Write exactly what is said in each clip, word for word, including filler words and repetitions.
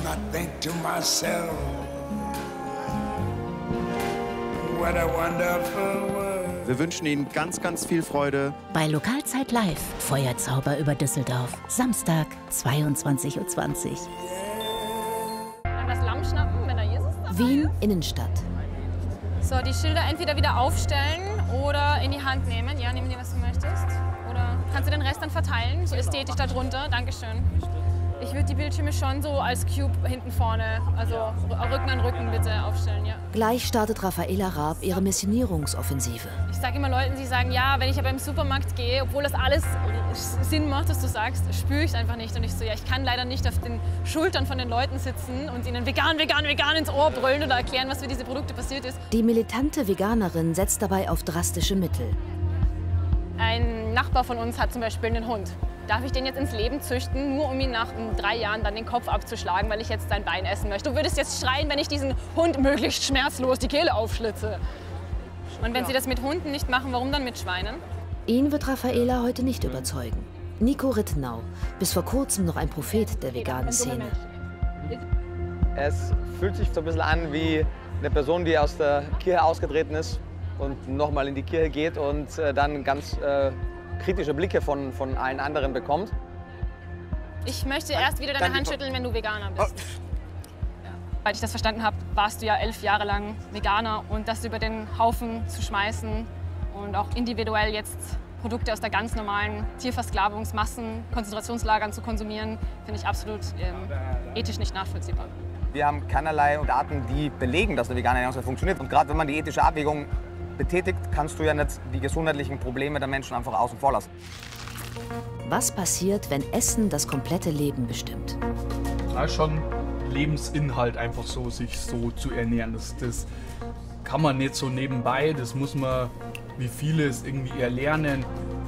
I think to myself, what a wonderful world. Wir wünschen Ihnen ganz, ganz viel Freude. Bei Lokalzeit Live, Feuerzauber über Düsseldorf. Samstag, zweiundzwanzig Uhr zwanzig. Das Lamm schnappen, wenn da Jesus ist. Wien, Innenstadt. So, die Schilder entweder wieder aufstellen oder in die Hand nehmen. Ja, nimm dir, was du möchtest. Oder kannst du den Rest dann verteilen, so ästhetisch darunter. Dankeschön. Ich würde die Bildschirme schon so als Cube hinten vorne, also Rücken an Rücken bitte aufstellen, ja. Gleich startet Raffaela Raab ihre Missionierungsoffensive. Ich sage immer Leuten, die sagen, ja, wenn ich aber im Supermarkt gehe, obwohl das alles Sinn macht, was du sagst, spüre ich es einfach nicht. Und ich so, ja, ich kann leider nicht auf den Schultern von den Leuten sitzen und ihnen vegan, vegan, vegan ins Ohr brüllen oder erklären, was für diese Produkte passiert ist. Die militante Veganerin setzt dabei auf drastische Mittel. Ein Nachbar von uns hat zum Beispiel einen Hund. Darf ich den jetzt ins Leben züchten, nur um ihn nach drei Jahren dann den Kopf abzuschlagen, weil ich jetzt sein Bein essen möchte? Du würdest jetzt schreien, wenn ich diesen Hund möglichst schmerzlos die Kehle aufschlitze. Und wenn Sie das mit Hunden nicht machen, warum dann mit Schweinen? Ihn wird Raffaela heute nicht überzeugen. Nico Rittenau, bis vor kurzem noch ein Prophet der veganen Szene. Es fühlt sich so ein bisschen an wie eine Person, die aus der Kirche ausgetreten ist und nochmal in die Kirche geht und äh, dann ganz äh, kritische Blicke von, von allen anderen bekommt. Ich möchte erst wieder deine Hand schütteln, wenn du Veganer bist. Ja. Weil ich das verstanden habe, warst du ja elf Jahre lang Veganer und das über den Haufen zu schmeißen und auch individuell jetzt Produkte aus der ganz normalen Tierversklavungsmassen, Konzentrationslagern zu konsumieren, finde ich absolut ähm, ethisch nicht nachvollziehbar. Wir haben keinerlei Daten, die belegen, dass eine vegane Ernährung funktioniert. Und gerade wenn man die ethische Abwägung betätigt, kannst du ja nicht die gesundheitlichen Probleme der Menschen einfach außen vor lassen. Was passiert, wenn Essen das komplette Leben bestimmt? Da ist schon Lebensinhalt, einfach so, sich so zu ernähren. Das, das kann man nicht so nebenbei, das muss man wie vieles irgendwie erlernen.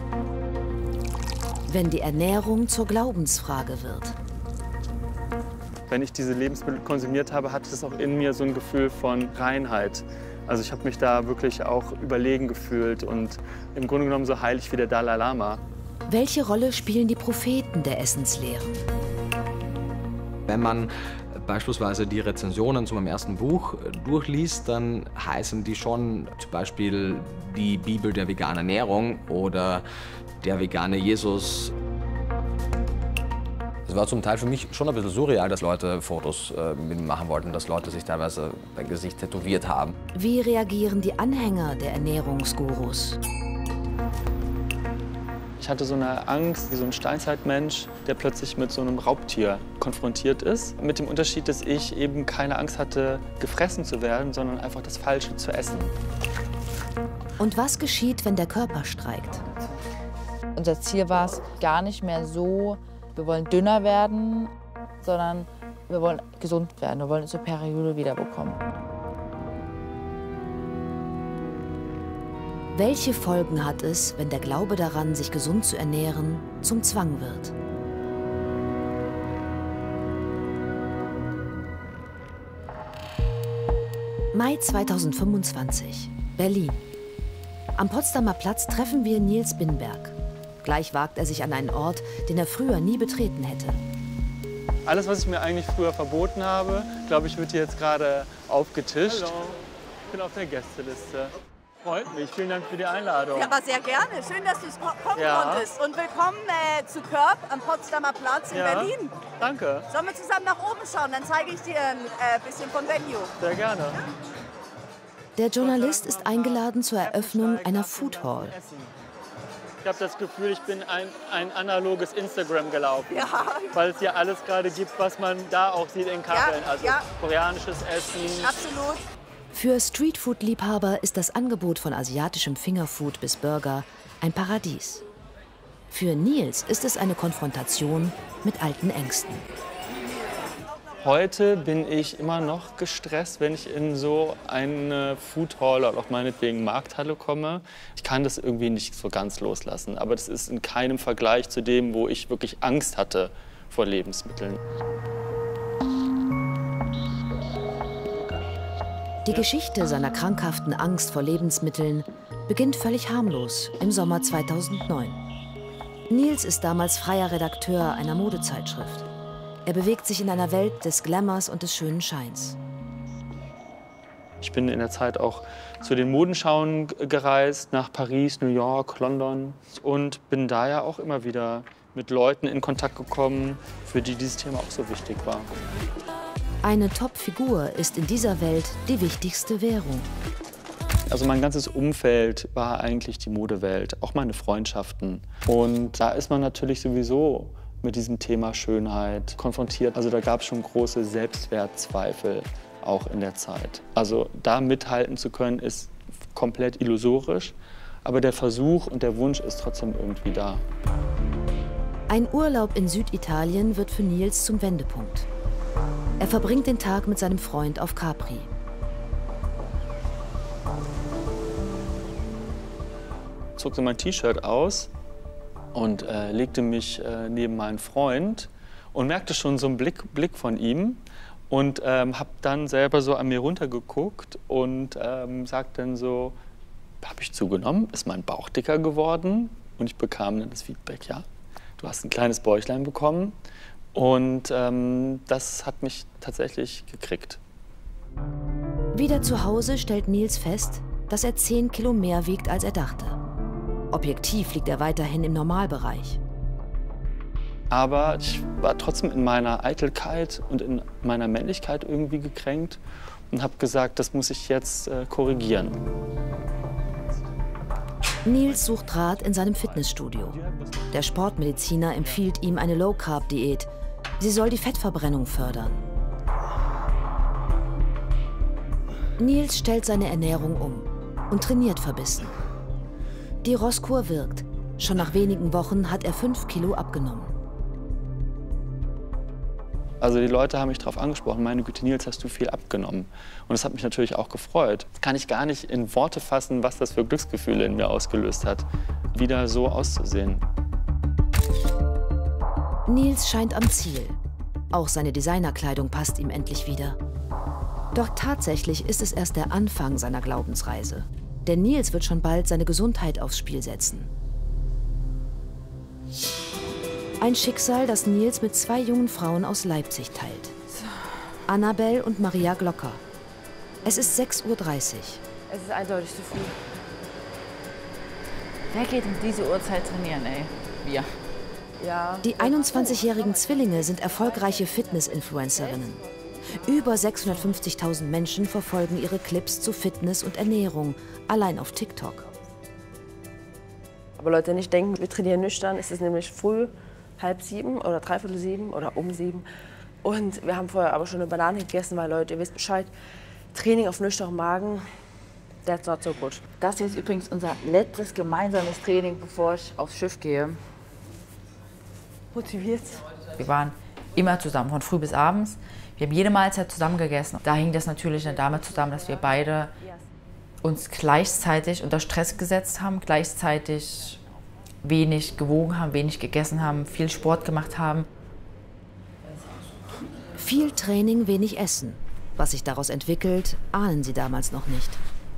Wenn die Ernährung zur Glaubensfrage wird. Wenn ich diese Lebensmittel konsumiert habe, hatte es auch in mir so ein Gefühl von Reinheit. Also ich habe mich da wirklich auch überlegen gefühlt und im Grunde genommen so heilig wie der Dalai Lama. Welche Rolle spielen die Propheten der Essenslehren? Wenn man beispielsweise die Rezensionen zu meinem ersten Buch durchliest, dann heißen die schon zum Beispiel die Bibel der veganen Ernährung oder der vegane Jesus. Es war zum Teil für mich schon ein bisschen surreal, dass Leute Fotos äh, mit mir machen wollten, dass Leute sich teilweise mein Gesicht tätowiert haben. Wie reagieren die Anhänger der Ernährungsgurus? Ich hatte so eine Angst, wie so ein Steinzeitmensch, der plötzlich mit so einem Raubtier konfrontiert ist. Mit dem Unterschied, dass ich eben keine Angst hatte, gefressen zu werden, sondern einfach das Falsche zu essen. Und was geschieht, wenn der Körper streikt? Unser Ziel war es gar nicht mehr so, wir wollen dünner werden, sondern wir wollen gesund werden. Wir wollen unsere Periode wiederbekommen. Welche Folgen hat es, wenn der Glaube daran, sich gesund zu ernähren, zum Zwang wird? Mai zweitausendfünfundzwanzig, Berlin. Am Potsdamer Platz treffen wir Nils Binberg. Gleich wagt er sich an einen Ort, den er früher nie betreten hätte. Alles, was ich mir eigentlich früher verboten habe, glaube ich, wird hier jetzt gerade aufgetischt. Hallo, ich bin auf der Gästeliste. Freut mich, vielen Dank für die Einladung. Ja, aber sehr gerne. Schön, dass du kommen ja. konntest. Und willkommen äh, zu Körb am Potsdamer Platz in ja. Berlin. Danke. Sollen wir zusammen nach oben schauen? Dann zeige ich dir ein äh, bisschen von Venue. Sehr gerne. Der Journalist ist eingeladen zur Eröffnung einer Food Hall. Ich habe das Gefühl, ich bin ein, ein analoges Instagram gelaufen, ja. weil es hier alles gerade gibt, was man da auch sieht in Kacheln. Ja, also ja. koreanisches Essen. Absolut. Für Streetfood-Liebhaber ist das Angebot von asiatischem Fingerfood bis Burger ein Paradies. Für Nils ist es eine Konfrontation mit alten Ängsten. Heute bin ich immer noch gestresst, wenn ich in so eine Food Hall oder auch meinetwegen Markthalle komme. Ich kann das irgendwie nicht so ganz loslassen, aber das ist in keinem Vergleich zu dem, wo ich wirklich Angst hatte vor Lebensmitteln. Die Geschichte seiner krankhaften Angst vor Lebensmitteln beginnt völlig harmlos im Sommer zweitausendneun. Nils ist damals freier Redakteur einer Modezeitschrift. Er bewegt sich in einer Welt des Glamours und des schönen Scheins. Ich bin in der Zeit auch zu den Modenschauen gereist, nach Paris, New York, London und bin da ja auch immer wieder mit Leuten in Kontakt gekommen, für die dieses Thema auch so wichtig war. Eine Top-Figur ist in dieser Welt die wichtigste Währung. Also mein ganzes Umfeld war eigentlich die Modewelt, auch meine Freundschaften. Und da ist man natürlich sowieso mit diesem Thema Schönheit konfrontiert. Also da gab es schon große Selbstwertzweifel, auch in der Zeit. Also da mithalten zu können, ist komplett illusorisch. Aber der Versuch und der Wunsch ist trotzdem irgendwie da. Ein Urlaub in Süditalien wird für Nils zum Wendepunkt. Er verbringt den Tag mit seinem Freund auf Capri. Ich zog so mein T-Shirt aus und äh, legte mich äh, neben meinen Freund und merkte schon so einen Blick, Blick von ihm und ähm, habe dann selber so an mir runtergeguckt und ähm, sagte dann so, habe ich zugenommen? Ist mein Bauch dicker geworden? Und ich bekam dann das Feedback, ja, du hast ein kleines Bäuchlein bekommen. Und ähm, das hat mich tatsächlich gekriegt. Wieder zu Hause stellt Nils fest, dass er zehn Kilo mehr wiegt, als er dachte. Objektiv liegt er weiterhin im Normalbereich. Aber ich war trotzdem in meiner Eitelkeit und in meiner Männlichkeit irgendwie gekränkt und habe gesagt, das muss ich jetzt äh, korrigieren. Nils sucht Rat in seinem Fitnessstudio. Der Sportmediziner empfiehlt ihm eine Low-Carb-Diät. Sie soll die Fettverbrennung fördern. Nils stellt seine Ernährung um und trainiert verbissen. Die Rosskur wirkt. Schon nach wenigen Wochen hat er fünf Kilo abgenommen. Also die Leute haben mich darauf angesprochen, meine Güte, Nils, hast du viel abgenommen. Und das hat mich natürlich auch gefreut. Das kann ich gar nicht in Worte fassen, was das für Glücksgefühle in mir ausgelöst hat, wieder so auszusehen. Nils scheint am Ziel. Auch seine Designerkleidung passt ihm endlich wieder. Doch tatsächlich ist es erst der Anfang seiner Glaubensreise. Denn Nils wird schon bald seine Gesundheit aufs Spiel setzen. Ein Schicksal, das Nils mit zwei jungen Frauen aus Leipzig teilt. Annabelle und Maria Glocker. Es ist sechs Uhr dreißig. Es ist eindeutig zu früh. Wer geht um diese Uhrzeit trainieren, ey? Wir. Ja. Die einundzwanzigjährigen Zwillinge sind erfolgreiche Fitness-Influencerinnen. Über sechshundertfünfzigtausend Menschen verfolgen ihre Clips zu Fitness und Ernährung, allein auf TikTok. Aber Leute nicht denken, wir trainieren nüchtern. Es ist nämlich früh, halb sieben oder dreiviertel sieben oder um sieben. Und wir haben vorher aber schon eine Banane gegessen, weil Leute, ihr wisst Bescheid, Training auf nüchternem Magen, that's not so good. Das hier ist übrigens unser letztes gemeinsames Training, bevor ich aufs Schiff gehe. Motiviert. Wir waren immer zusammen, von früh bis abends. Wir haben jede Mahlzeit zusammen gegessen. Da hing das natürlich damit zusammen, dass wir beide uns gleichzeitig unter Stress gesetzt haben, gleichzeitig wenig gewogen haben, wenig gegessen haben, viel Sport gemacht haben. Viel Training, wenig Essen. Was sich daraus entwickelt, ahnen sie damals noch nicht.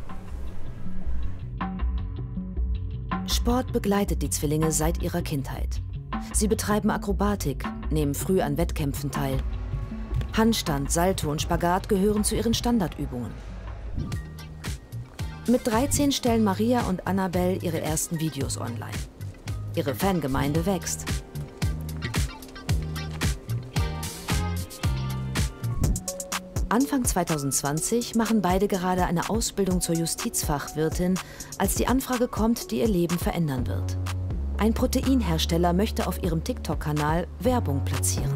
Sport begleitet die Zwillinge seit ihrer Kindheit. Sie betreiben Akrobatik, nehmen früh an Wettkämpfen teil. Handstand, Salto und Spagat gehören zu ihren Standardübungen. Mit dreizehn stellen Maria und Annabelle ihre ersten Videos online. Ihre Fangemeinde wächst. Anfang zweitausendzwanzig machen beide gerade eine Ausbildung zur Justizfachwirtin, als die Anfrage kommt, die ihr Leben verändern wird. Ein Proteinhersteller möchte auf ihrem TikTok-Kanal Werbung platzieren.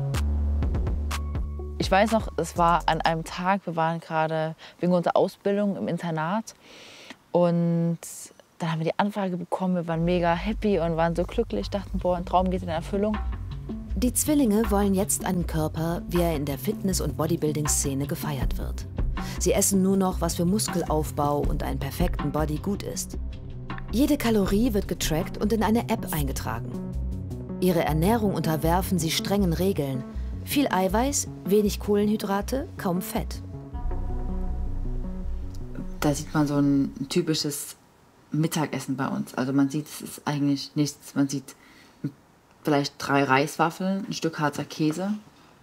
Ich weiß noch, es war an einem Tag, wir waren gerade wegen unserer Ausbildung im Internat und dann haben wir die Anfrage bekommen, wir waren mega happy und waren so glücklich, dachten, boah, ein Traum geht in Erfüllung. Die Zwillinge wollen jetzt einen Körper, wie er in der Fitness- und Bodybuilding-Szene gefeiert wird. Sie essen nur noch, was für Muskelaufbau und einen perfekten Body gut ist. Jede Kalorie wird getrackt und in eine App eingetragen. Ihre Ernährung unterwerfen sie strengen Regeln. Viel Eiweiß, wenig Kohlenhydrate, kaum Fett. Da sieht man so ein typisches Mittagessen bei uns. Also man sieht, es ist eigentlich nichts. Man sieht vielleicht drei Reiswaffeln, ein Stück Harzer Käse,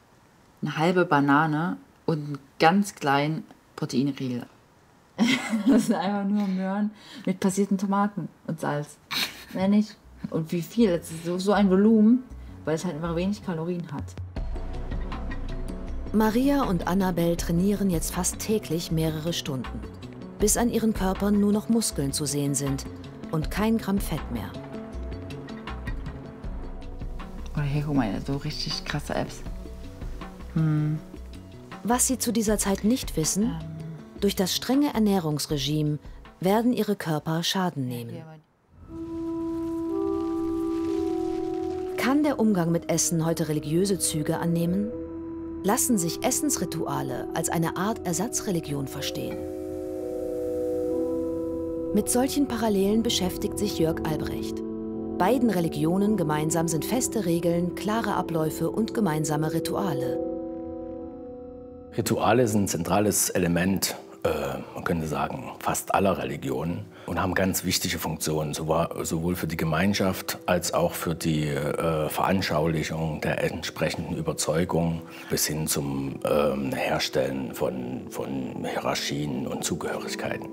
eine halbe Banane und einen ganz kleinen Proteinriegel. Das sind einfach nur Möhren mit passierten Tomaten und Salz. Mehr nicht. Und wie viel? Das ist so, so ein Volumen, weil es halt einfach wenig Kalorien hat. Maria und Annabelle trainieren jetzt fast täglich mehrere Stunden, bis an ihren Körpern nur noch Muskeln zu sehen sind und kein Gramm Fett mehr. Oder hier, guck mal, so richtig krasse Apps. Hm. Was sie zu dieser Zeit nicht wissen, ähm. durch das strenge Ernährungsregime werden ihre Körper Schaden nehmen. Kann der Umgang mit Essen heute religiöse Züge annehmen? Lassen sich Essensrituale als eine Art Ersatzreligion verstehen? Mit solchen Parallelen beschäftigt sich Jörg Albrecht. Beiden Religionen gemeinsam sind feste Regeln, klare Abläufe und gemeinsame Rituale. Rituale sind ein zentrales Element, äh, man könnte sagen, fast aller Religionen und haben ganz wichtige Funktionen, sowohl für die Gemeinschaft als auch für die äh, Veranschaulichung der entsprechenden Überzeugung bis hin zum äh, Herstellen von, von Hierarchien und Zugehörigkeiten.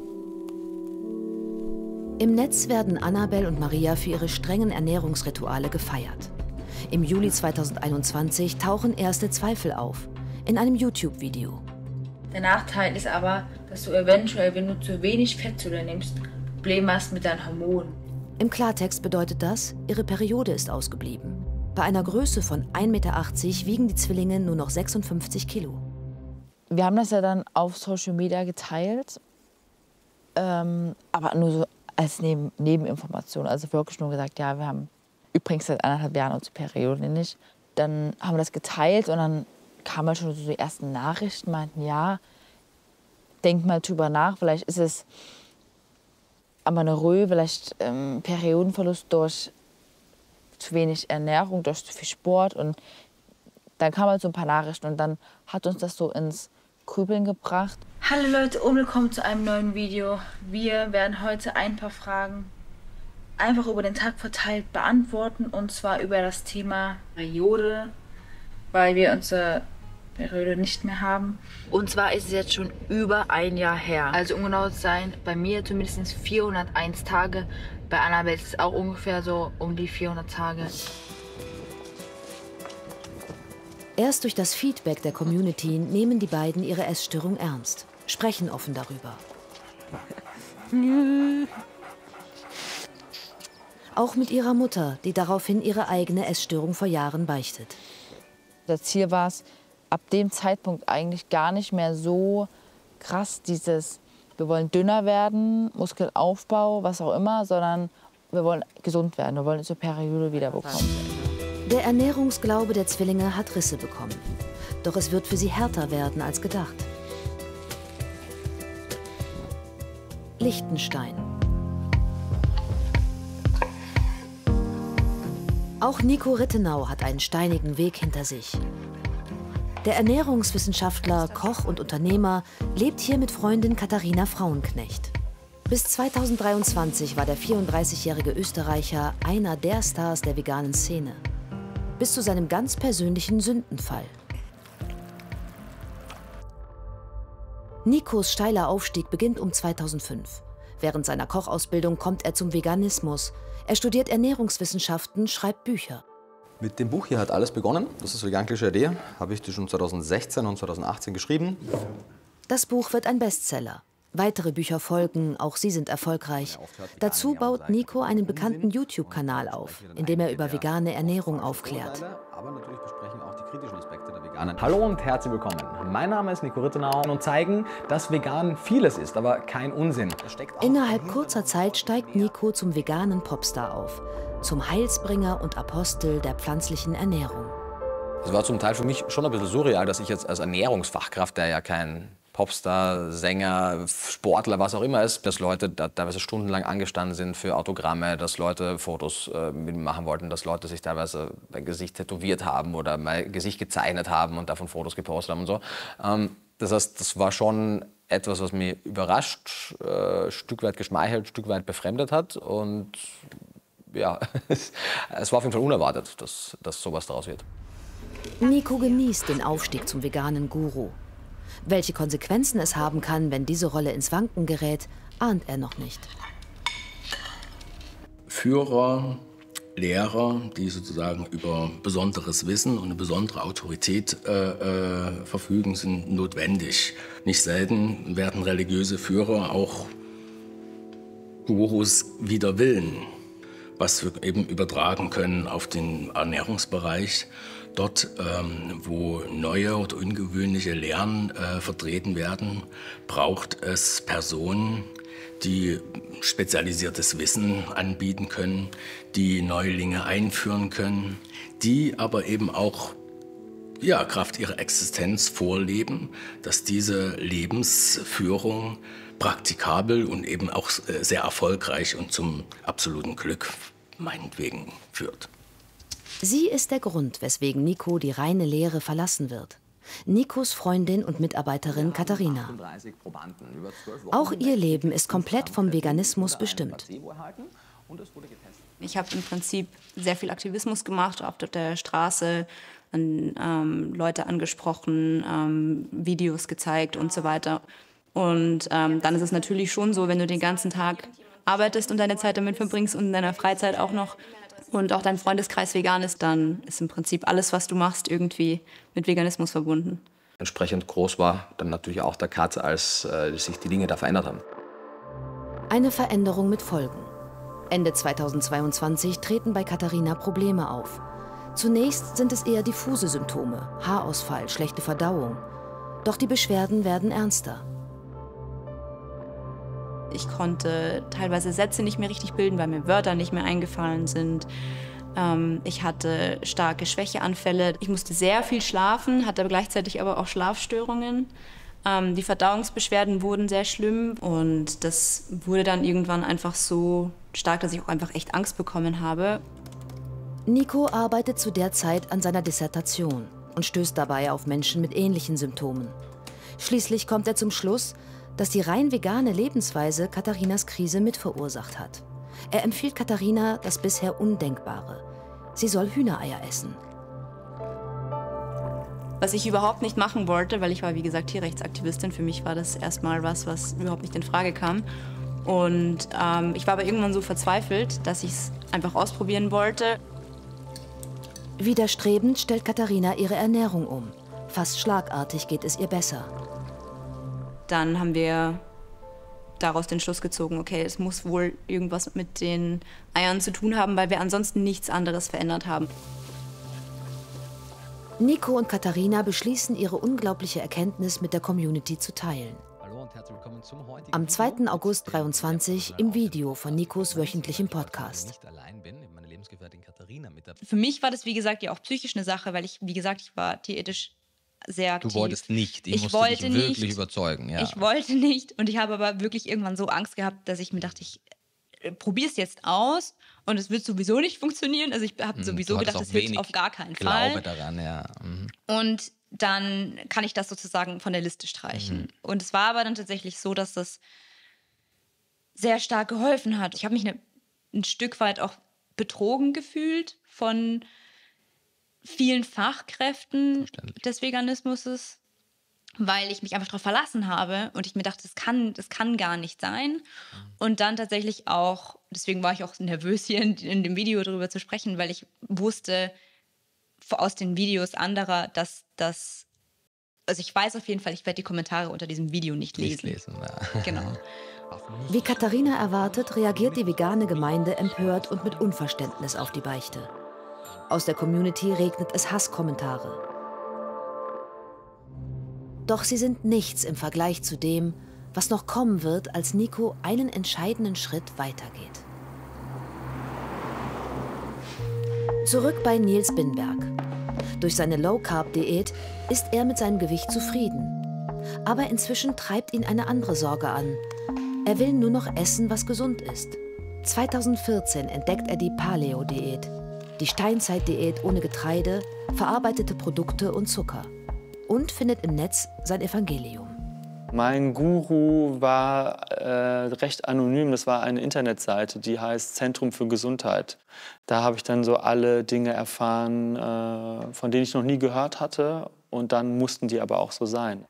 Im Netz werden Annabelle und Maria für ihre strengen Ernährungsrituale gefeiert. Im Juli zweitausendeinundzwanzig tauchen erste Zweifel auf, in einem YouTube-Video. Der Nachteil ist aber, dass du eventuell, wenn du zu wenig Fett zu dir nimmst, Probleme hast mit deinen Hormonen. Im Klartext bedeutet das, ihre Periode ist ausgeblieben. Bei einer Größe von ein Meter achtzig wiegen die Zwillinge nur noch sechsundfünfzig Kilo. Wir haben das ja dann auf Social Media geteilt, ähm, aber nur so als Neben Nebeninformation. Also wirklich nur gesagt, ja, wir haben übrigens seit anderthalb Jahren unsere Periode nicht. Dann haben wir das geteilt und dann kamen halt schon so die ersten Nachrichten, meinten, ja, denkt mal drüber nach, vielleicht ist es Amenorrhoe, vielleicht ähm, Periodenverlust durch zu wenig Ernährung, durch zu viel Sport. Und dann kamen halt so ein paar Nachrichten und dann hat uns das so ins Grübeln gebracht. Hallo Leute und willkommen zu einem neuen Video. Wir werden heute ein paar Fragen einfach über den Tag verteilt beantworten, und zwar über das Thema Periode, weil wir unsere Periode nicht mehr haben. Und zwar ist es jetzt schon über ein Jahr her. Also um genau zu sein, bei mir zumindest vierhunderteins Tage, bei Annabelle ist es auch ungefähr so um die vierhundert Tage. Erst durch das Feedback der Community nehmen die beiden ihre Essstörung ernst, sprechen offen darüber. Auch mit ihrer Mutter, die daraufhin ihre eigene Essstörung vor Jahren beichtet. Das Ziel war es, ab dem Zeitpunkt eigentlich gar nicht mehr so krass dieses, wir wollen dünner werden, Muskelaufbau, was auch immer, sondern wir wollen gesund werden, wir wollen unsere Periode wiederbekommen. Der Ernährungsglaube der Zwillinge hat Risse bekommen. Doch es wird für sie härter werden als gedacht. Liechtenstein. Auch Nico Rittenau hat einen steinigen Weg hinter sich. Der Ernährungswissenschaftler, Koch und Unternehmer lebt hier mit Freundin Katharina Frauenknecht. Bis zweitausenddreiundzwanzig war der vierunddreißigjährige Österreicher einer der Stars der veganen Szene. Bis zu seinem ganz persönlichen Sündenfall. Nikos steiler Aufstieg beginnt um zweitausendfünf. Während seiner Kochausbildung kommt er zum Veganismus. Er studiert Ernährungswissenschaften, schreibt Bücher. Mit dem Buch hier hat alles begonnen. Das ist Vegan Klischee. Habe ich die schon zweitausendsechzehn und zweitausendachtzehn geschrieben. Das Buch wird ein Bestseller. Weitere Bücher folgen, auch sie sind erfolgreich. Dazu baut Nico einen bekannten YouTube-Kanal auf, in dem er über vegane Ernährung aufklärt. Aber natürlich besprechen auch die kritischen Aspekte der veganen. Hallo und herzlich willkommen. Mein Name ist Nico Rittenau und zeigen, dass vegan vieles ist, aber kein Unsinn. Innerhalb kurzer Zeit steigt Nico zum veganen Popstar auf, zum Heilsbringer und Apostel der pflanzlichen Ernährung. Es war zum Teil für mich schon ein bisschen surreal, dass ich jetzt als Ernährungsfachkraft, der ja kein Popstar, Sänger, Sportler, was auch immer ist, dass Leute da teilweise stundenlang angestanden sind für Autogramme, dass Leute Fotos äh, mit mir machen wollten, dass Leute sich teilweise mein Gesicht tätowiert haben oder mein Gesicht gezeichnet haben und davon Fotos gepostet haben und so. Ähm, das heißt, das war schon etwas, was mich überrascht, äh, ein Stück weit geschmeichelt, ein Stück weit befremdet hat, und ja, es war auf jeden Fall unerwartet, dass, dass sowas daraus wird. Nico genießt den Aufstieg zum veganen Guru. Welche Konsequenzen es haben kann, wenn diese Rolle ins Wanken gerät, ahnt er noch nicht. Führer, Lehrer, die sozusagen über besonderes Wissen und eine besondere Autorität äh, äh, verfügen, sind notwendig. Nicht selten werden religiöse Führer auch Gurus wider Willen, was wir eben übertragen können auf den Ernährungsbereich. Dort, ähm, wo neue oder ungewöhnliche Lehren äh, vertreten werden, braucht es Personen, die spezialisiertes Wissen anbieten können, die Neulinge einführen können, die aber eben auch ja, Kraft ihrer Existenz vorleben, dass diese Lebensführung praktikabel und eben auch sehr erfolgreich und zum absoluten Glück meinetwegen führt. Sie ist der Grund, weswegen Nico die reine Lehre verlassen wird. Nikos Freundin und Mitarbeiterin Katharina. Auch ihr Leben ist komplett vom Veganismus bestimmt. Ich habe im Prinzip sehr viel Aktivismus gemacht, auf der Straße, an, ähm, Leute angesprochen, ähm, Videos gezeigt und so weiter. Und ähm, dann ist es natürlich schon so, wenn du den ganzen Tag arbeitest und deine Zeit damit verbringst und in deiner Freizeit auch noch und auch dein Freundeskreis vegan ist, dann ist im Prinzip alles, was du machst, irgendwie mit Veganismus verbunden. Entsprechend groß war dann natürlich auch der Cut, als äh, sich die Dinge da verändert haben. Eine Veränderung mit Folgen. Ende zweitausendzweiundzwanzig treten bei Katharina Probleme auf. Zunächst sind es eher diffuse Symptome, Haarausfall, schlechte Verdauung. Doch die Beschwerden werden ernster. Ich konnte teilweise Sätze nicht mehr richtig bilden, weil mir Wörter nicht mehr eingefallen sind. Ähm, ich hatte starke Schwächeanfälle. Ich musste sehr viel schlafen, hatte gleichzeitig aber auch Schlafstörungen. Ähm, die Verdauungsbeschwerden wurden sehr schlimm und das wurde dann irgendwann einfach so stark, dass ich auch einfach echt Angst bekommen habe. Nico arbeitet zu der Zeit an seiner Dissertation und stößt dabei auf Menschen mit ähnlichen Symptomen. Schließlich kommt er zum Schluss, dass die rein vegane Lebensweise Katharinas Krise mitverursacht hat. Er empfiehlt Katharina das bisher Undenkbare. Sie soll Hühnereier essen. Was ich überhaupt nicht machen wollte, weil ich war, wie gesagt, Tierrechtsaktivistin. Für mich war das erstmal was, was überhaupt nicht in Frage kam. Und ähm, ich war aber irgendwann so verzweifelt, dass ich es einfach ausprobieren wollte. Widerstrebend stellt Katharina ihre Ernährung um. Fast schlagartig geht es ihr besser. Dann haben wir daraus den Schluss gezogen, okay, es muss wohl irgendwas mit den Eiern zu tun haben, weil wir ansonsten nichts anderes verändert haben. Nico und Katharina beschließen, ihre unglaubliche Erkenntnis mit der Community zu teilen. Am zweiten August dreiundzwanzig im Video von Nikos wöchentlichem Podcast. Für mich war das, wie gesagt, ja auch psychisch eine Sache, weil ich, wie gesagt, ich war tierethisch sehr aktiv. Du wolltest nicht, ich, ich musste wollte dich wirklich nicht, überzeugen. Ja. Ich wollte nicht und ich habe aber wirklich irgendwann so Angst gehabt, dass ich mir dachte, ich äh, probiere es jetzt aus und es wird sowieso nicht funktionieren. Also ich habe sowieso gedacht, das hilft auf gar keinen Fall. Glaube daran, ja. Mhm. Und dann kann ich das sozusagen von der Liste streichen. Mhm. Und es war aber dann tatsächlich so, dass das sehr stark geholfen hat. Ich habe mich ne, ein Stück weit auch betrogen gefühlt von vielen Fachkräften des Veganismus, weil ich mich einfach darauf verlassen habe und ich mir dachte, das kann, das kann gar nicht sein. Mhm. Und dann tatsächlich auch, deswegen war ich auch nervös hier in, in dem Video darüber zu sprechen, weil ich wusste aus den Videos anderer, dass das, also ich weiß auf jeden Fall, ich werde die Kommentare unter diesem Video nicht lesen. Nicht lesen, ja. Genau. Wie Katharina erwartet, reagiert die vegane Gemeinde empört und mit Unverständnis auf die Beichte. Aus der Community regnet es Hasskommentare. Doch sie sind nichts im Vergleich zu dem, was noch kommen wird, als Nico einen entscheidenden Schritt weitergeht. Zurück bei Nils Binberg. Durch seine Low-Carb-Diät ist er mit seinem Gewicht zufrieden. Aber inzwischen treibt ihn eine andere Sorge an. Er will nur noch essen, was gesund ist. zweitausendvierzehn entdeckt er die Paleo-Diät. Die Steinzeit-Diät ohne Getreide, verarbeitete Produkte und Zucker. Und findet im Netz sein Evangelium. Mein Guru war äh, recht anonym. Das war eine Internetseite, die heißt Zentrum für Gesundheit. Da habe ich dann so alle Dinge erfahren, äh, von denen ich noch nie gehört hatte. Und dann mussten die aber auch so sein.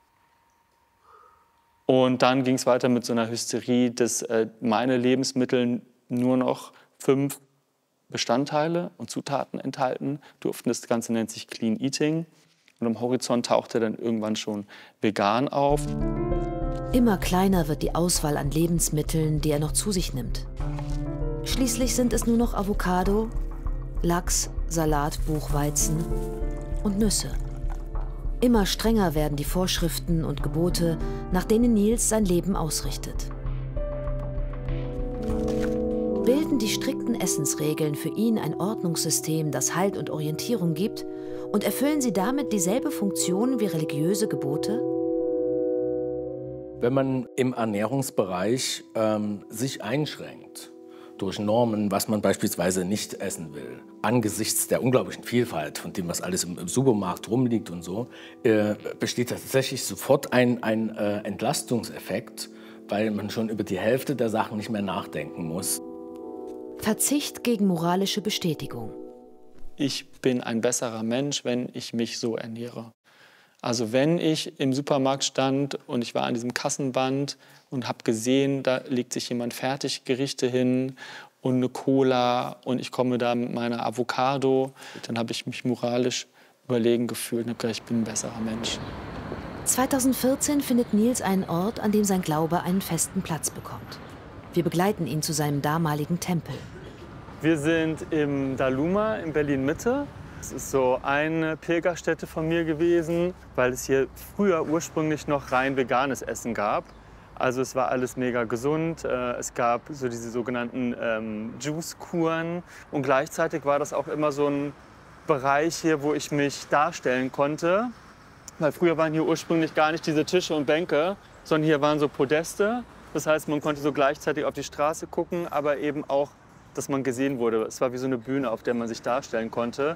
Und dann ging es weiter mit so einer Hysterie, dass äh, meine Lebensmittel nur noch fünf Bestandteile und Zutaten enthalten durften. Das Ganze nennt sich Clean Eating. Und am Horizont tauchte dann irgendwann schon vegan auf. Immer kleiner wird die Auswahl an Lebensmitteln, die er noch zu sich nimmt. Schließlich sind es nur noch Avocado, Lachs, Salat, Buchweizen und Nüsse. Immer strenger werden die Vorschriften und Gebote, nach denen Niels sein Leben ausrichtet. Bilden die strikten Essensregeln für ihn ein Ordnungssystem, das Halt und Orientierung gibt, und erfüllen sie damit dieselbe Funktion wie religiöse Gebote? Wenn man im Ernährungsbereich ähm, sich einschränkt durch Normen, was man beispielsweise nicht essen will, angesichts der unglaublichen Vielfalt, von dem, was alles im, im Supermarkt rumliegt und so, äh, besteht tatsächlich sofort ein, ein äh, Entlastungseffekt, weil man schon über die Hälfte der Sachen nicht mehr nachdenken muss. Verzicht gegen moralische Bestätigung. Ich bin ein besserer Mensch, wenn ich mich so ernähre. Also wenn ich im Supermarkt stand und ich war an diesem Kassenband und habe gesehen, da legt sich jemand Fertiggerichte hin und eine Cola und ich komme da mit meiner Avocado, dann habe ich mich moralisch überlegen gefühlt und habe gedacht, ich bin ein besserer Mensch. zweitausendvierzehn findet Niels einen Ort, an dem sein Glaube einen festen Platz bekommt. Wir begleiten ihn zu seinem damaligen Tempel. Wir sind im Daluma in Berlin-Mitte. Es ist so eine Pilgerstätte von mir gewesen, weil es hier früher ursprünglich noch rein veganes Essen gab. Also es war alles mega gesund. Es gab so diese sogenannten ähm, Juice-Kuren. Und gleichzeitig war das auch immer so ein Bereich hier, wo ich mich darstellen konnte. Weil früher waren hier ursprünglich gar nicht diese Tische und Bänke, sondern hier waren so Podeste. Das heißt, man konnte so gleichzeitig auf die Straße gucken, aber eben auch, dass man gesehen wurde. Es war wie so eine Bühne, auf der man sich darstellen konnte.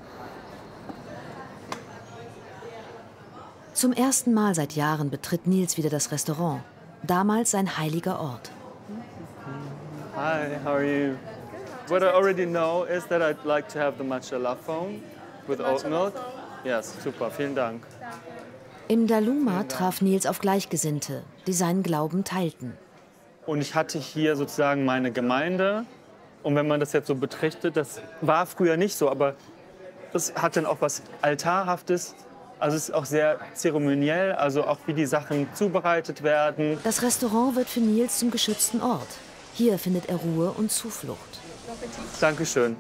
Zum ersten Mal seit Jahren betritt Niels wieder das Restaurant. Damals sein heiliger Ort. Hi, how are you? What I already know is that I'd like to have the matcha lafong with oat milk. Yes, super, vielen Dank. Im Daluma traf Niels auf Gleichgesinnte, die seinen Glauben teilten. Und ich hatte hier sozusagen meine Gemeinde. Und wenn man das jetzt so betrachtet, das war früher nicht so, aber das hat dann auch was Altarhaftes. Also es ist auch sehr zeremoniell, also auch wie die Sachen zubereitet werden. Das Restaurant wird für Niels zum geschützten Ort. Hier findet er Ruhe und Zuflucht. Dankeschön.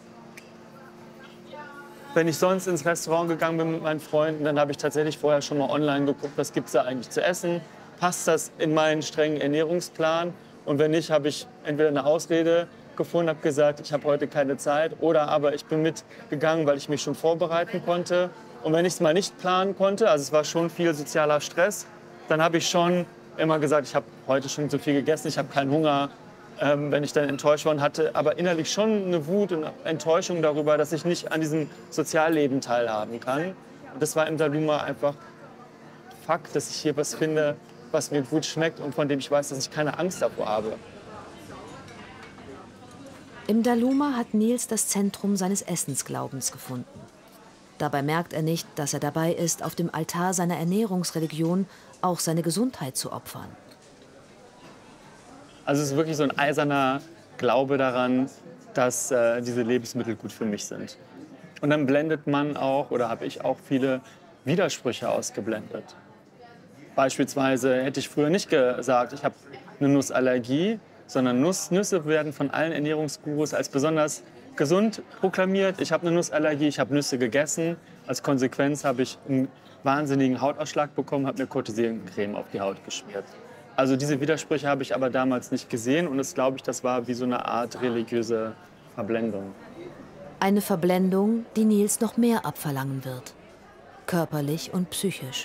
Wenn ich sonst ins Restaurant gegangen bin mit meinen Freunden, dann habe ich tatsächlich vorher schon mal online geguckt, was gibt es da eigentlich zu essen. Passt das in meinen strengen Ernährungsplan? Und wenn nicht, habe ich entweder eine Ausrede gefunden, habe gesagt, ich habe heute keine Zeit, oder aber ich bin mitgegangen, weil ich mich schon vorbereiten konnte. Und wenn ich es mal nicht planen konnte, also es war schon viel sozialer Stress, dann habe ich schon immer gesagt, ich habe heute schon so viel gegessen, ich habe keinen Hunger, ähm, wenn ich dann enttäuscht war und hatte aber innerlich schon eine Wut und Enttäuschung darüber, dass ich nicht an diesem Sozialleben teilhaben kann. Und das war im Daluma einfach Fakt, dass ich hier was finde, was mir gut schmeckt und von dem ich weiß, dass ich keine Angst davor habe. Im Daluma hat Niels das Zentrum seines Essensglaubens gefunden. Dabei merkt er nicht, dass er dabei ist, auf dem Altar seiner Ernährungsreligion auch seine Gesundheit zu opfern. Also es ist wirklich so ein eiserner Glaube daran, dass äh, diese Lebensmittel gut für mich sind. Und dann blendet man auch, oder habe ich auch viele Widersprüche ausgeblendet. Beispielsweise hätte ich früher nicht gesagt, ich habe eine Nussallergie, sondern Nuss, Nüsse werden von allen Ernährungsgurus als besonders gesund proklamiert. Ich habe eine Nussallergie, ich habe Nüsse gegessen. Als Konsequenz habe ich einen wahnsinnigen Hautausschlag bekommen, habe eine Cortisoncreme auf die Haut geschmiert. Also diese Widersprüche habe ich aber damals nicht gesehen und das glaube ich, das war wie so eine Art religiöse Verblendung. Eine Verblendung, die Niels noch mehr abverlangen wird. Körperlich und psychisch.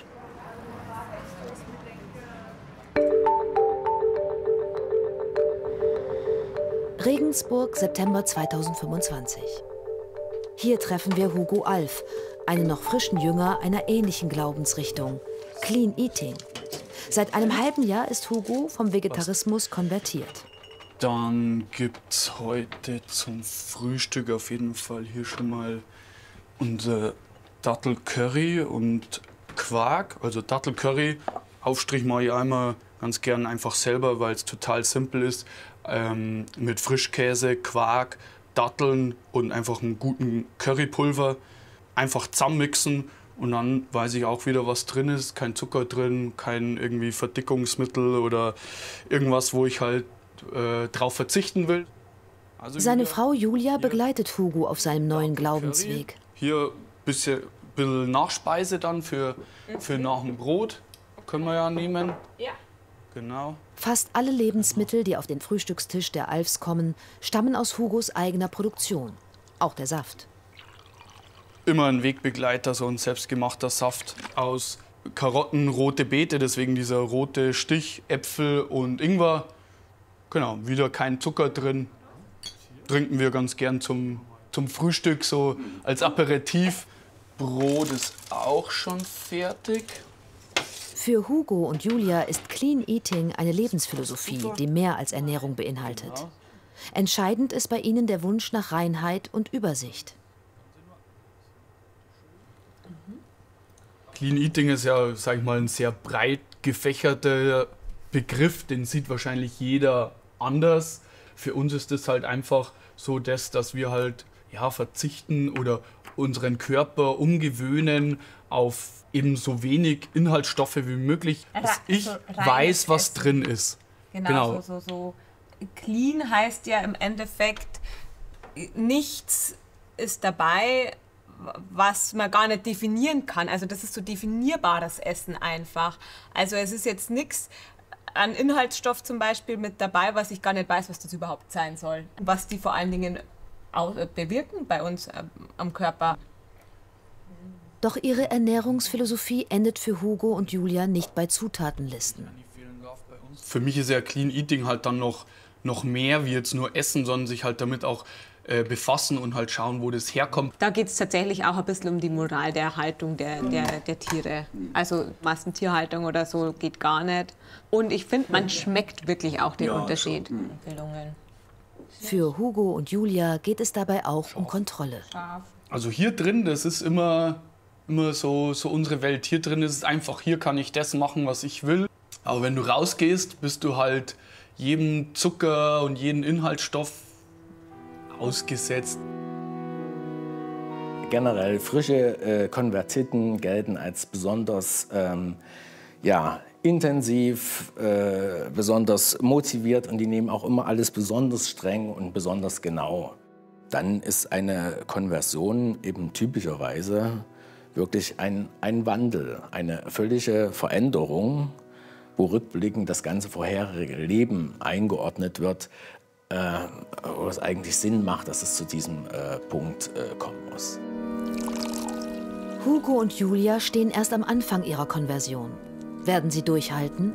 Regensburg, September zweitausendfünfundzwanzig. Hier treffen wir Hugo Alf, einen noch frischen Jünger einer ähnlichen Glaubensrichtung, Clean Eating. Seit einem halben Jahr ist Hugo vom Vegetarismus konvertiert. Dann gibt es heute zum Frühstück auf jeden Fall hier schon mal unser Dattelcurry und Quark. Also Dattelcurry, Aufstrich mache ich einmal ganz gern einfach selber, weil es total simpel ist. Ähm, mit Frischkäse, Quark, Datteln und einfach einen guten Currypulver. Einfach zusammenmixen und dann weiß ich auch wieder, was drin ist. Kein Zucker drin, kein irgendwie Verdickungsmittel oder irgendwas, wo ich halt äh, drauf verzichten will. Also Seine Frau Julia begleitet Hugo auf seinem neuen Glaubensweg. Hier ein bisschen, bisschen Nachspeise dann für, für nach dem Brot. Können wir ja nehmen. Ja. Genau. Fast alle Lebensmittel, die auf den Frühstückstisch der Alfs kommen, stammen aus Hugos eigener Produktion. Auch der Saft. Immer ein Wegbegleiter, so ein selbstgemachter Saft aus Karotten, rote Beete, deswegen dieser rote Stich, Äpfel und Ingwer. Genau, wieder kein Zucker drin. Trinken wir ganz gern zum, zum Frühstück, so als Aperitif. Brot ist auch schon fertig. Für Hugo und Julia ist Clean Eating eine Lebensphilosophie, die mehr als Ernährung beinhaltet. Entscheidend ist bei ihnen der Wunsch nach Reinheit und Übersicht. Clean Eating ist ja, sag ich mal, ein sehr breit gefächerter Begriff, den sieht wahrscheinlich jeder anders. Für uns ist es halt einfach so, dass, dass wir halt ja, verzichten oder unseren Körper umgewöhnen auf eben so wenig Inhaltsstoffe wie möglich, dass ich also weiß, was Essen. drin ist. Genau, Genau. So, so, so. Clean heißt ja im Endeffekt, nichts ist dabei, was man gar nicht definieren kann. Also das ist so definierbares Essen einfach. Also es ist jetzt nichts an Inhaltsstoff zum Beispiel mit dabei, was ich gar nicht weiß, was das überhaupt sein soll. Was die vor allen Dingen auch bewirken bei uns äh, am Körper. Doch ihre Ernährungsphilosophie endet für Hugo und Julia nicht bei Zutatenlisten. Für mich ist ja Clean Eating halt dann noch, noch mehr wie jetzt nur Essen, sondern sich halt damit auch äh, befassen und halt schauen, wo das herkommt. Da geht es tatsächlich auch ein bisschen um die Moral der Haltung der, der, der Tiere. Also Massentierhaltung oder so geht gar nicht. Und ich finde, man schmeckt wirklich auch den Ja, Unterschied. schon. Für Hugo und Julia geht es dabei auch um Kontrolle. Also hier drin, das ist immer, immer so, so unsere Welt. Hier drin ist es einfach, hier kann ich das machen, was ich will. Aber wenn du rausgehst, bist du halt jedem Zucker und jedem Inhaltsstoff ausgesetzt. Generell frische äh, Konvertiten gelten als besonders ähm, ja, intensiv, äh, besonders motiviert und die nehmen auch immer alles besonders streng und besonders genau. Dann ist eine Konversion eben typischerweise wirklich ein, ein Wandel, eine völlige Veränderung, wo rückblickend das ganze vorherige Leben eingeordnet wird, äh, wo es eigentlich Sinn macht, dass es zu diesem äh, Punkt äh, kommen muss. Hugo und Julia stehen erst am Anfang ihrer Konversion. Werden sie durchhalten?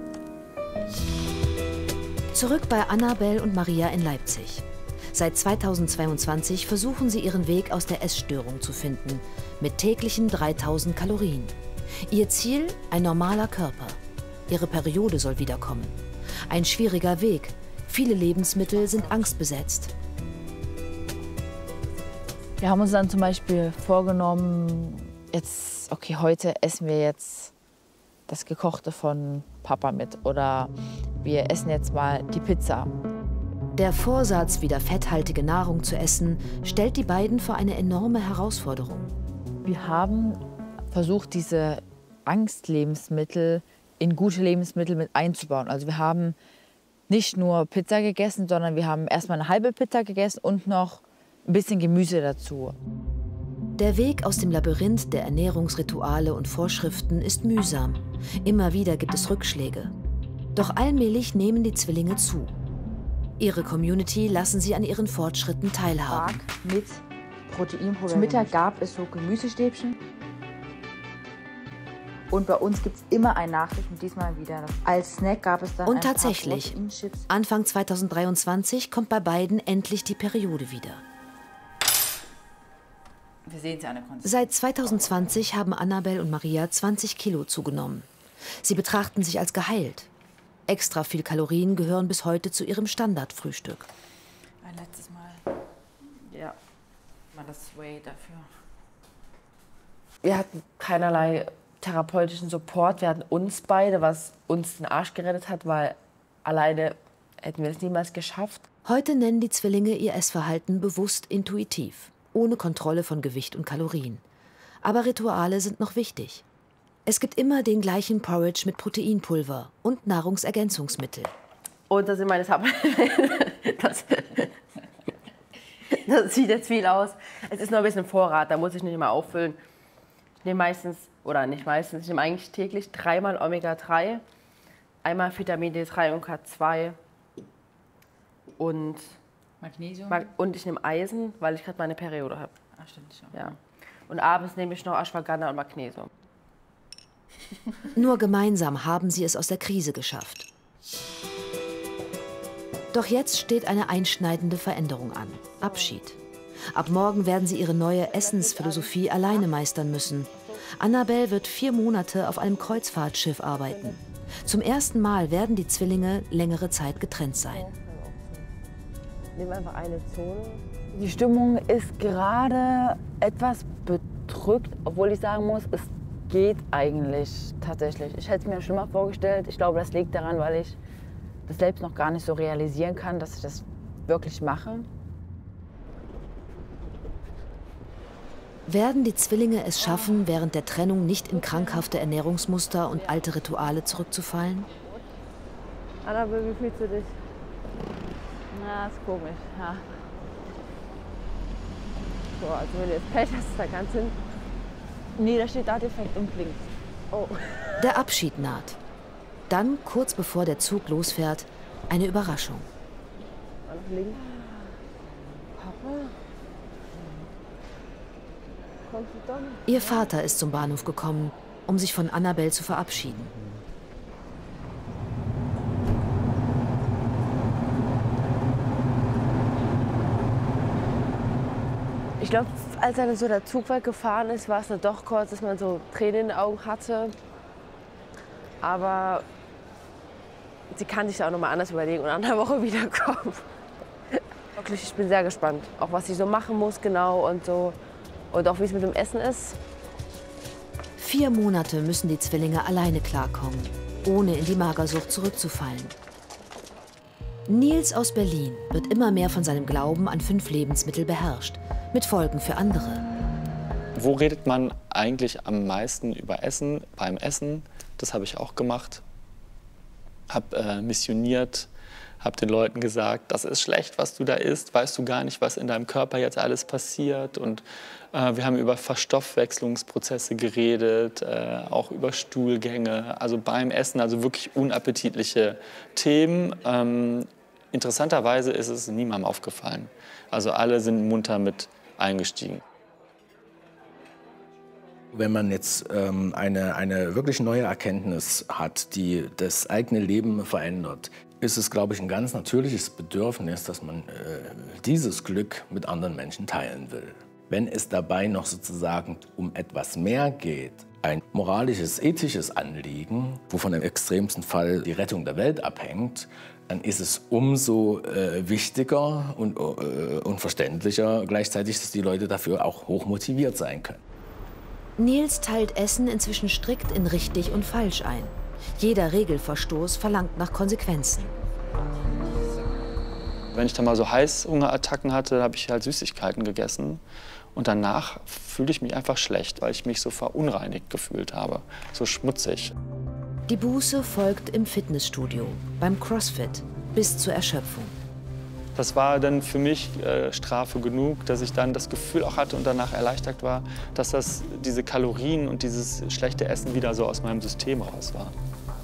Zurück bei Annabel und Maria in Leipzig. Seit zweitausendzweiundzwanzig versuchen sie ihren Weg aus der Essstörung zu finden, mit täglichen dreitausend Kalorien. Ihr Ziel? Ein normaler Körper. Ihre Periode soll wiederkommen. Ein schwieriger Weg. Viele Lebensmittel sind angstbesetzt. Wir haben uns dann zum Beispiel vorgenommen, jetzt, okay, heute essen wir jetzt das Gekochte von Papa mit oder wir essen jetzt mal die Pizza. Der Vorsatz, wieder fetthaltige Nahrung zu essen, stellt die beiden vor eine enorme Herausforderung. Wir haben versucht, diese Angstlebensmittel in gute Lebensmittel mit einzubauen. Also wir haben nicht nur Pizza gegessen, sondern wir haben erstmal eine halbe Pizza gegessen und noch ein bisschen Gemüse dazu. Der Weg aus dem Labyrinth der Ernährungsrituale und Vorschriften ist mühsam. Immer wieder gibt es Rückschläge. Doch allmählich nehmen die Zwillinge zu. Ihre Community lassen sie an ihren Fortschritten teilhaben. Mit Proteinpulver. Zum Mittag gab es so Gemüsestäbchen. Und bei uns gibt es immer einen Nachtisch und diesmal wieder. Als Snack gab es dann Und ein paar tatsächlich, Proteinchips. Anfang zweitausenddreiundzwanzig kommt bei beiden endlich die Periode wieder. Wir sehen sie an der Konsistenz. Seit zweitausendzwanzig haben Annabel und Maria zwanzig Kilo zugenommen. Sie betrachten sich als geheilt. Extra viel Kalorien gehören bis heute zu ihrem Standardfrühstück. Ein letztes Mal. Ja, mal das Whey dafür. Wir hatten keinerlei therapeutischen Support. Wir hatten uns beide, was uns den Arsch gerettet hat, weil alleine hätten wir es niemals geschafft. Heute nennen die Zwillinge ihr Essverhalten bewusst intuitiv, ohne Kontrolle von Gewicht und Kalorien. Aber Rituale sind noch wichtig. Es gibt immer den gleichen Porridge mit Proteinpulver und Nahrungsergänzungsmittel. Und das sind meine Supplements. Das, das sieht jetzt viel aus. Es ist nur ein bisschen Vorrat, da muss ich nicht immer auffüllen. Ich nehme meistens, oder nicht meistens, ich nehme eigentlich täglich dreimal Omega drei, einmal Vitamin D drei und K zwei und Magnesium. Mag und ich nehme Eisen, weil ich gerade meine Periode habe. Ah, stimmt schon. Ja. Und abends nehme ich noch Ashwagandha und Magnesium. Nur gemeinsam haben sie es aus der Krise geschafft. Doch jetzt steht eine einschneidende Veränderung an. Abschied. Ab morgen werden sie ihre neue Essensphilosophie alleine meistern müssen. Annabelle wird vier Monate auf einem Kreuzfahrtschiff arbeiten. Zum ersten Mal werden die Zwillinge längere Zeit getrennt sein. Nimm einfach eine Zone. Die Stimmung ist gerade etwas bedrückt, obwohl ich sagen muss, es geht eigentlich tatsächlich. Ich hätte es mir schlimmer vorgestellt. Ich glaube, das liegt daran, weil ich das selbst noch gar nicht so realisieren kann, dass ich das wirklich mache. Werden die Zwillinge es schaffen, während der Trennung nicht in krankhafte Ernährungsmuster und alte Rituale zurückzufallen? Annabelle, wie fühlst du dich? Na, ist komisch, ja. So, also wenn du jetzt Pech hast, da kannst du... Nee, da steht da defekt und blinkt. Oh. Der Abschied naht. Dann, kurz bevor der Zug losfährt, eine Überraschung. Mal nach links. Papa? Kommst du doch nicht? Ihr Vater ist zum Bahnhof gekommen, um sich von Annabelle zu verabschieden. Ich glaube, als dann so der Zug weggefahren ist, war es nur doch kurz, dass man so Tränen in den Augen hatte. Aber sie kann sich auch noch mal anders überlegen und in einer Woche wiederkommen. Wirklich, ich bin sehr gespannt, auch was sie so machen muss genau und so und auch wie es mit dem Essen ist. Vier Monate müssen die Zwillinge alleine klarkommen, ohne in die Magersucht zurückzufallen. Nils aus Berlin wird immer mehr von seinem Glauben an fünf Lebensmittel beherrscht, mit Folgen für andere. Wo redet man eigentlich am meisten über Essen? Beim Essen, das habe ich auch gemacht. Habe äh, missioniert, habe den Leuten gesagt, das ist schlecht, was du da isst, weißt du gar nicht, was in deinem Körper jetzt alles passiert. Und äh, wir haben über Verstoffwechslungsprozesse geredet, äh, auch über Stuhlgänge, also beim Essen, also wirklich unappetitliche Themen. Ähm, interessanterweise ist es niemandem aufgefallen. Also alle sind munter mit eingestiegen. Wenn man jetzt ähm, eine, eine wirklich neue Erkenntnis hat, die das eigene Leben verändert, ist es, glaube ich, ein ganz natürliches Bedürfnis, dass man äh, dieses Glück mit anderen Menschen teilen will. Wenn es dabei noch sozusagen um etwas mehr geht, ein moralisches, ethisches Anliegen, wovon im extremsten Fall die Rettung der Welt abhängt, dann ist es umso äh, wichtiger und, äh, und verständlicher gleichzeitig, dass die Leute dafür auch hoch motiviert sein können. Nils teilt Essen inzwischen strikt in richtig und falsch ein. Jeder Regelverstoß verlangt nach Konsequenzen. Wenn ich dann mal so Heißhungerattacken hatte, habe ich halt Süßigkeiten gegessen. Und danach fühle ich mich einfach schlecht, weil ich mich so verunreinigt gefühlt habe, so schmutzig. Die Buße folgt im Fitnessstudio, beim CrossFit, bis zur Erschöpfung. Das war dann für mich äh, Strafe genug, dass ich dann das Gefühl auch hatte und danach erleichtert war, dass das, diese Kalorien und dieses schlechte Essen wieder so aus meinem System raus war.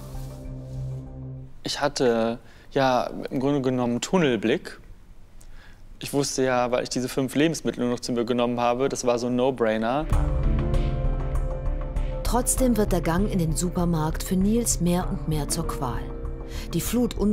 Ich hatte ja im Grunde genommen einen Tunnelblick. Ich wusste ja, weil ich diese fünf Lebensmittel nur noch zu mir genommen habe, das war so ein No-Brainer. Trotzdem wird der Gang in den Supermarkt für Nils mehr und mehr zur Qual. Die Flut